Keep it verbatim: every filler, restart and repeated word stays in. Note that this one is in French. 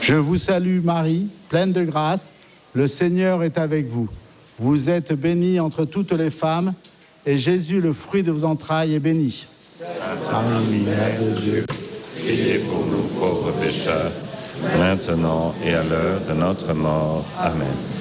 Je vous salue Marie, pleine de grâce, le Seigneur est avec vous. Vous êtes bénie entre toutes les femmes, et Jésus, le fruit de vos entrailles, est béni. Sainte Marie, Mère de Dieu, priez pour nous pauvres pécheurs, maintenant et à l'heure de notre mort. Amen.